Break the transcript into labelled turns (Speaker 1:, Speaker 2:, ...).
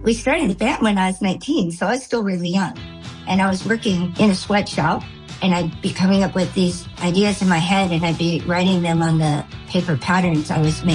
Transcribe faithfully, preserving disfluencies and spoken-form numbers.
Speaker 1: We started the band when I was nineteen, so I was still really young. And I was working in a sweatshop, and I'd be coming up with these ideas in my head, and I'd be writing them on the paper patterns I was making.